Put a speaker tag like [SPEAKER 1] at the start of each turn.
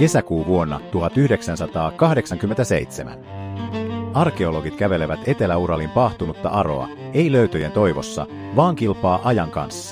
[SPEAKER 1] Kesäkuu vuonna 1987. Arkeologit kävelevät Etelä-Uralin paahtunutta Aroa, ei löytöjen toivossa, vaan kilpaa ajan kanssa.